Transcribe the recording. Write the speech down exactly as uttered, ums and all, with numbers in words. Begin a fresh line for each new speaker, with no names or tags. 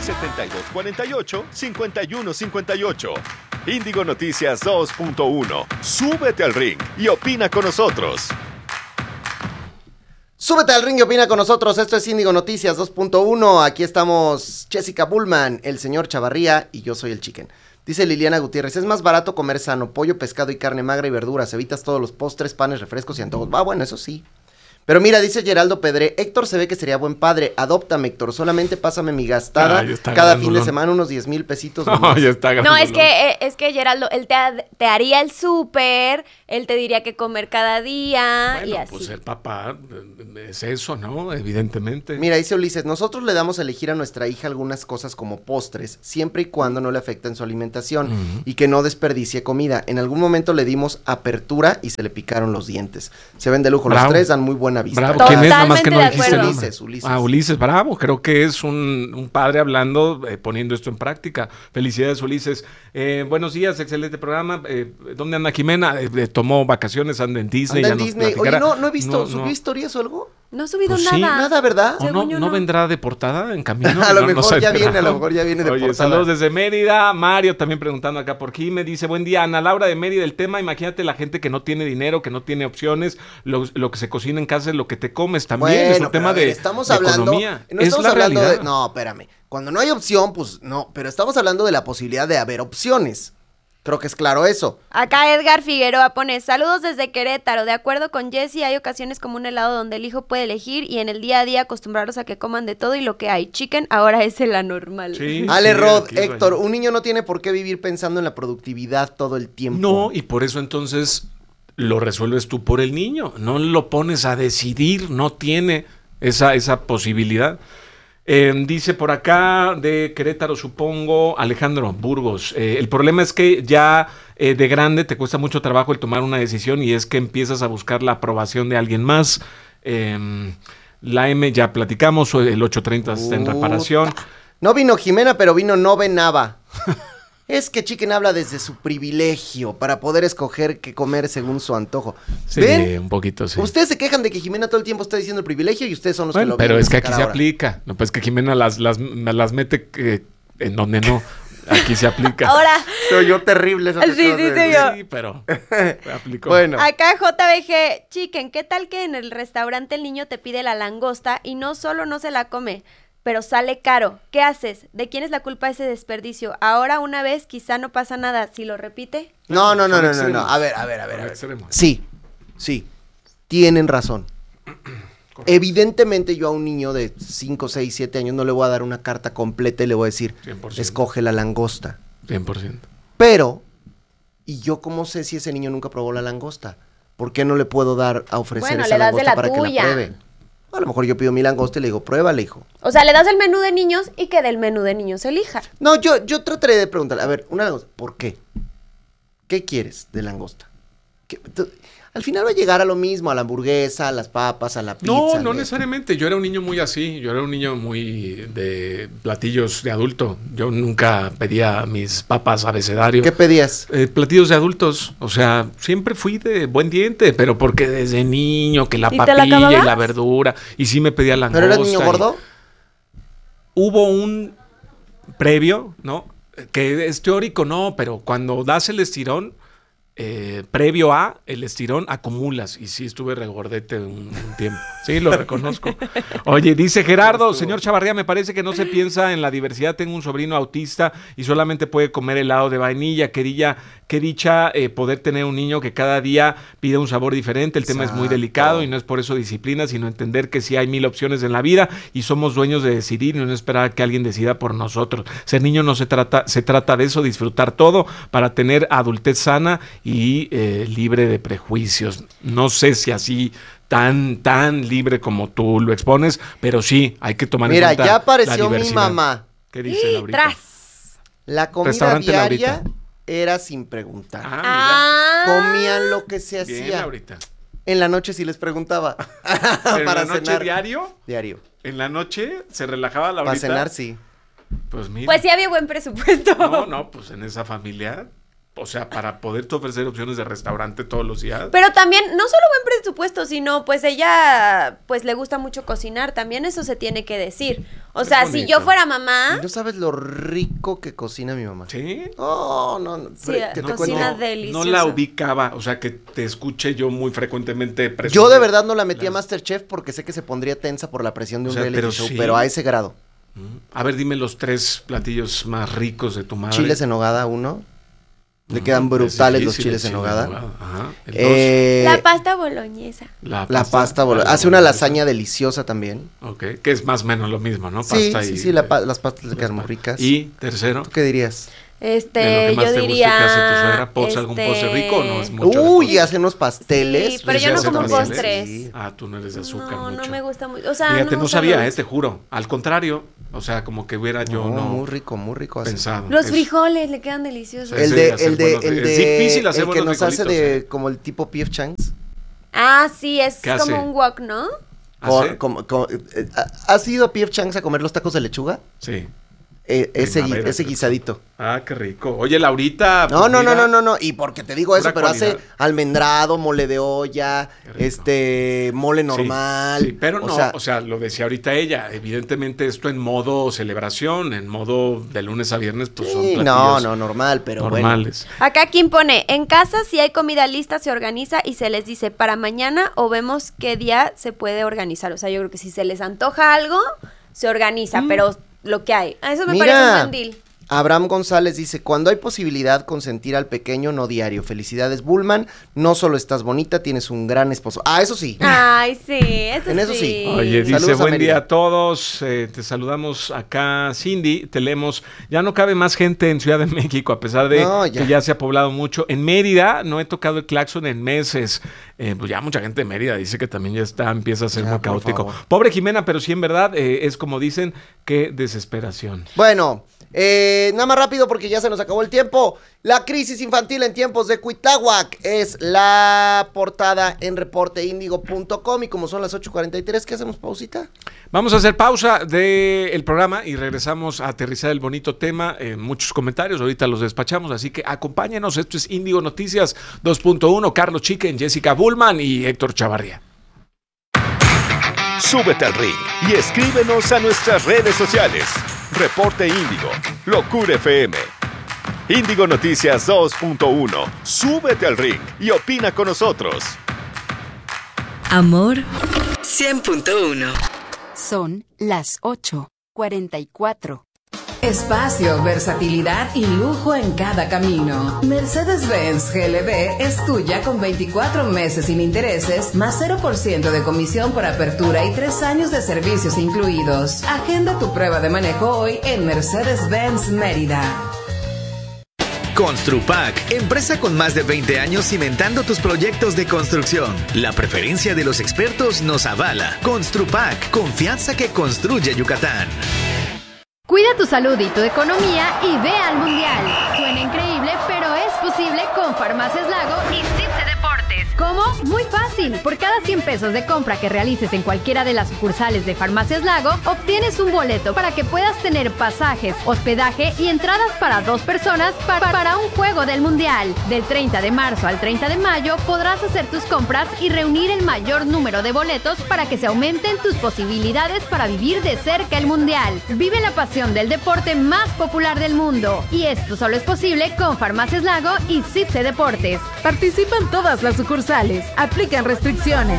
setenta y dos cuarenta y ocho, cincuenta y uno cincuenta y ocho. Índigo Noticias dos punto uno. Súbete al ring y opina con nosotros.
Súbete al ring y opina con nosotros. Esto es Índigo Noticias dos punto uno. Aquí estamos Jessica Bullman, el señor Chavarría y yo soy el Chicken. Dice Liliana Gutiérrez, es más barato comer sano, pollo, pescado y carne magra y verduras. Evitas todos los postres, panes, refrescos y antojos. Ah, bueno, eso sí. Pero mira, dice Geraldo Pedré, Héctor se ve que sería buen padre, adóptame Héctor, solamente pásame mi gastada ah, cada fin de semana, unos diez mil pesitos.
No, ya está
no, es que, eh, es que Geraldo, él te, te haría el súper, él te diría que comer cada día
bueno,
y así.
Pues el papá es eso, ¿no? Evidentemente.
Mira, dice Ulises, nosotros le damos a elegir a nuestra hija algunas cosas como postres, siempre y cuando no le afecten su alimentación uh-huh. y que no desperdicie comida. En algún momento le dimos apertura y se le picaron los dientes. Se ven de lujo,
Bravo.
Los tres dan muy buena vista.
Bravo, ¿quién es? Nada más que no dijiste
Ulises, Ulises.
Ah, Ulises, bravo, creo que es un, un padre hablando, eh, poniendo esto en práctica. Felicidades, Ulises. Eh, buenos días, excelente programa. Eh, ¿Dónde anda Jimena? Eh, tomó vacaciones, anda en Disney.
Anda en Disney. Oye, no, no he visto,
no,
¿subió
no.
historias o algo?
No ha subido
pues
nada.
Sí.
Nada, ¿verdad?
¿O no, no, no vendrá deportada en camino?
a lo
no,
mejor
no
ya viene, a lo mejor ya viene deportada.
Oye, saludos desde Mérida. Mario también preguntando acá por aquí. Me dice, buen día, Ana Laura de Mérida. El tema, imagínate la gente que no tiene dinero, que no tiene opciones. Lo, lo que se cocina en casa es lo que te comes también.
Bueno,
es un tema
ver,
de,
estamos
de
hablando,
economía.
No
es
estamos
la
hablando
realidad.
de, no, espérame. Cuando no hay opción, pues no. Pero estamos hablando de la posibilidad de haber opciones. Creo que es claro eso.
Acá Edgar Figueroa pone, saludos desde Querétaro, de acuerdo con Jessy, hay ocasiones como un helado donde el hijo puede elegir y en el día a día acostumbrarlos a que coman de todo y lo que hay. Chicken ahora es el anormal.
Sí,
Ale
sí,
Rod,
aquí
Héctor,
vaya.
un niño no tiene por qué vivir pensando en la productividad todo el tiempo.
No, y por eso entonces lo resuelves tú por el niño. No lo pones a decidir, no tiene esa, esa posibilidad. Eh, dice por acá de Querétaro, supongo, Alejandro Burgos, eh, el problema es que ya eh, de grande te cuesta mucho trabajo el tomar una decisión y es que empiezas a buscar la aprobación de alguien más. Eh, la M ya platicamos, el ocho treinta está en reparación.
No vino Jimena, pero vino No Venaba. Es que Chicken habla desde su privilegio para poder escoger qué comer según su antojo.
Sí,
¿ven?
un poquito, sí.
Ustedes se quejan de que Jimena todo el tiempo está diciendo el privilegio y ustedes son los
bueno,
que lo
pero
vienen
es que
a
aquí
sacar
se
ahora.
aplica. No, pues que Jimena las, las, las mete eh, en donde no. Aquí se aplica.
Ahora.
Soy yo terrible. Eso que
Sí,
acabas
sí,
de
sí,
decir.
yo.
Sí, pero aplicó.
Bueno.
Acá J B G, Chicken, ¿qué tal que en el restaurante el niño te pide la langosta y no solo no se la come, pero sale caro? ¿Qué haces? ¿De quién es la culpa de ese desperdicio? Ahora una vez quizá no pasa nada, si lo repite.
No, no, no,
Son
no, no, no.
extremos.
A ver, a ver, a ver.
Son
a ver.
extremos.
Sí, sí. Tienen razón. Evidentemente yo a un niño de cinco, seis, siete años no le voy a dar una carta completa y le voy a decir,
cien por ciento.
escoge la langosta.
cien por ciento.
Pero, ¿y yo cómo sé si ese niño nunca probó la langosta? ¿Por qué no le puedo dar a ofrecer
Bueno,
esa
le das de
langosta
la
para
tuya.
que la pruebe? A lo mejor yo pido mi langosta y le digo, pruébale, hijo.
O sea, le das el menú de niños y que del menú de niños elija.
No, yo, yo trataré de preguntarle, a ver, una langosta, ¿por qué? ¿Qué quieres de langosta? ¿Qué- tú- Al final va a llegar a lo mismo, a la hamburguesa, a las papas, a la pizza.
No, no
al-
necesariamente. Yo era un niño muy así. Yo era un niño muy de platillos de adulto. Yo nunca pedía mis papas abecedario.
¿Qué pedías?
Eh, platillos de adultos. O sea, siempre fui de buen diente, pero porque desde niño, que la
¿Y te la
papilla y
acababas?
la verdura. Y sí me pedía langosta.
¿Pero eras niño
y-
gordo?
Hubo un previo, ¿no? Que es teórico, no, pero cuando das el estirón, eh, previo a el estirón, acumulas. Y sí, estuve regordete un, un tiempo. Sí, lo reconozco. Oye, dice Gerardo, señor Chavarría, me parece que no se piensa en la diversidad. Tengo un sobrino autista y solamente puede comer helado de vainilla. Qué dicha, qué dicha eh, poder tener un niño que cada día pide un sabor diferente. El tema es muy
Exacto.
delicado y no es por eso disciplina, sino entender que sí hay mil opciones en la vida y somos dueños de decidir y no esperar a que alguien decida por nosotros. Ser niño no se trata, se trata de eso, disfrutar todo para tener adultez sana y eh, libre de prejuicios. No sé si así tan, tan libre como tú lo expones, pero sí, hay que tomar
Mira,
en cuenta
ya
la
apareció mi
diversidad.
mamá.
¿Qué dice Laurita?
¡Tras!
La comida
Restaurante
diaria
Laurita.
era sin preguntar.
Ah,
Ah.
Comían lo que se
mira. Bien,
hacía.
Laurita.
En la noche sí les preguntaba.
¿Pero en
Para
la noche
cenar.
diario?
Diario.
¿En la noche se relajaba Laurita?
Para cenar, sí.
Pues mira.
Pues sí había buen presupuesto.
No, no, pues en esa familia, o sea, para poderte ofrecer opciones de restaurante todos los días.
Pero también, no solo buen presupuesto, sino pues ella pues le gusta mucho cocinar, también eso se tiene que decir. O
Es
sea,
bonito.
si yo fuera mamá,
¿No sabes lo rico que cocina mi mamá?
¿Sí?
Oh, no, no.
Sí,
pre- ¿qué te
cocina
cuento?
de- delicioso.
No la ubicaba, o sea, que te escuche yo muy frecuentemente presumir.
Yo de verdad no la metí a
Las-
Masterchef porque sé que se pondría tensa por la presión de
O
un
sea,
reality
pero
show,
sí.
pero a ese grado.
Mm. A ver, dime los tres platillos más ricos de tu madre.
Chiles en nogada, uno. Le
Mm,
quedan
es
brutales los
difícil
chiles
el
en
chile
nogada.
Ajá. El
Eh,
la pasta boloñesa.
dos,
la pasta, bolo-
la
hace una
boloñesa.
lasaña deliciosa también.
Ok, que es más o menos lo mismo, ¿no?
Sí,
Pasta
sí,
y,
sí, la pa- las pastas le
las
quedan muy
pa-
ricas.
Y tercero,
¿Tú qué dirías?
de
Este,
lo que más
yo
te guste
diría.
que hace tu suegra, ¿pots algún
este,
postre rico o no es mucho? de
Uy,
postre?
hace unos pasteles.
Sí, pero yo no
hace
como
pasteles.
postres.
Sí.
Ah, tú no eres de azúcar
No,
mucho.
no me gusta mucho. O sea,
Fíjate,
no,
no,
me gusta
sabía,
lo
eh,
dulce.
te juro. Al contrario, o sea, como que hubiera yo
No,
no,
muy rico, muy rico. hace.
pensado.
Los
Es-
frijoles le quedan deliciosos.
Sí.
El
Ese
de,
hacer
el de,
buenos-
el
es
de,
difícil hacer
el que
buenos
nos hace
frijolitos,
de
eh.
como el tipo P F Chang's.
Ah, sí, es
¿Qué
como
hace?
un wok, ¿no?
Con-
¿Ah, sí?
como- como- eh, ¿Has ido a P F Chang's a comer los tacos de lechuga?
Sí.
Eh, ese, gui-
Primavera,
ese
creo.
guisadito.
Ah, qué rico. Oye, Laurita.
No,
pues
no, no,
mira,
no, no, no. Y porque te digo eso,
pura
pero hace
cualidad.
almendrado, mole de olla,
Qué rico.
este, mole
sí,
normal.
Sí, pero
o
no,
sea,
o sea, lo decía ahorita ella. Evidentemente, esto en modo celebración, en modo de lunes a viernes, pues son
sí, no,
platillos
no, normal, pero bueno.
normales.
Acá quien pone, en casa si hay comida lista se organiza y se les dice para mañana o vemos qué día se puede organizar. O sea, yo creo que si se les antoja algo, se organiza, pero lo que hay. A eso me
Mira.
parece un buen deal.
Abraham González dice, cuando hay posibilidad consentir al pequeño, no diario. Felicidades, Bullman. No solo estás bonita, tienes un gran esposo. Ah, eso sí.
Ay, sí, eso
En eso
sí.
sí.
Oye, dice,
Saludos a
buen
Mérida.
día a todos, eh, te saludamos acá, Cindy, te leemos, ya no cabe más gente en Ciudad de México, a pesar de
No, ya.
que ya se ha poblado mucho. En Mérida no he tocado el claxon en meses, eh, pues ya mucha gente de Mérida dice que también ya está, empieza a ser
Ya,
muy
por
caótico.
favor.
Pobre Jimena, pero sí en verdad eh, es como dicen, qué desesperación.
Bueno, eh, nada más rápido porque ya se nos acabó el tiempo. La crisis infantil en tiempos de Cuitláhuac es la portada en reporte índigo punto com y como son las ocho cuarenta y tres, ¿qué hacemos? ¿Pausita?
Vamos a hacer pausa del programa y regresamos a aterrizar el bonito tema. Eh, muchos comentarios, ahorita los despachamos, así que acompáñenos. Esto es Índigo Noticias dos punto uno, Carlos Chicken, Jessica Bullman y Héctor Chavarría.
Súbete al ring y escríbenos a nuestras redes sociales. Reporte Índigo, Locura F M. Índigo Noticias dos punto uno. Súbete al ring y opina con nosotros.
Amor cien punto uno. Son las ocho cuarenta y cuatro.
Espacio, versatilidad y lujo en cada camino. Mercedes-Benz G L B es tuya con veinticuatro meses sin intereses, más cero por ciento de comisión por apertura y tres años de servicios incluidos. Agenda tu prueba de manejo hoy en Mercedes-Benz Mérida.
Construpac, empresa con más de veinte años cimentando tus proyectos de construcción. La preferencia de los expertos nos avala. Construpac, confianza que construye Yucatán.
Cuida tu salud y tu economía y ve al Mundial. Suena increíble, pero es posible con Farmacias Lago y Cipse Deportes. ¿Cómo? Muy fácil. Por cada cien pesos de compra que realices en cualquiera de las sucursales de Farmacias Lago, obtienes un boleto para que puedas tener pasajes, hospedaje y entradas para dos personas para, para un juego del Mundial. Del treinta de marzo al treinta de mayo podrás hacer tus compras y reunir el mayor número de boletos para que se aumenten tus posibilidades para vivir de cerca el Mundial. Vive la pasión del deporte más popular del mundo. Y esto solo es posible con Farmacias Lago y Cipse Deportes.
Participan todas las sucursales. Aplican restricciones.